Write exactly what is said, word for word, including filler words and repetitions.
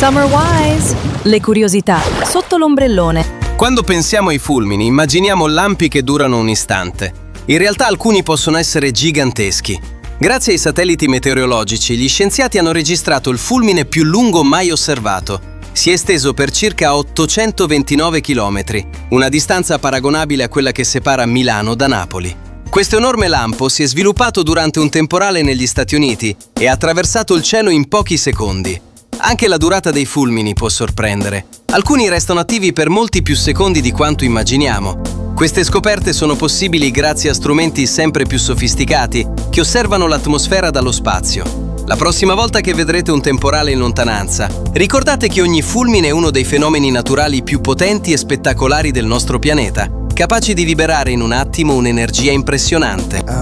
Summer Wise! Le curiosità sotto l'ombrellone. Quando pensiamo ai fulmini, immaginiamo lampi che durano un istante. In realtà alcuni possono essere giganteschi. Grazie ai satelliti meteorologici, gli scienziati hanno registrato il fulmine più lungo mai osservato. Si è esteso per circa ottocentoventinove chilometri, una distanza paragonabile a quella che separa Milano da Napoli. Questo enorme lampo si è sviluppato durante un temporale negli Stati Uniti e ha attraversato il cielo in pochi secondi. Anche la durata dei fulmini può sorprendere. Alcuni restano attivi per molti più secondi di quanto immaginiamo. Queste scoperte sono possibili grazie a strumenti sempre più sofisticati che osservano l'atmosfera dallo spazio. La prossima volta che vedrete un temporale in lontananza, ricordate che ogni fulmine è uno dei fenomeni naturali più potenti e spettacolari del nostro pianeta, capaci di liberare in un attimo un'energia impressionante.